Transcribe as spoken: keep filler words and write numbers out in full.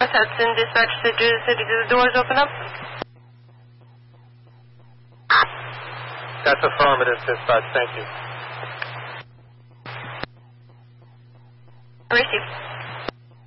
Hudson Dispatch, City, City, do the doors open up? That's affirmative, Dispatch. Thank you. Receive.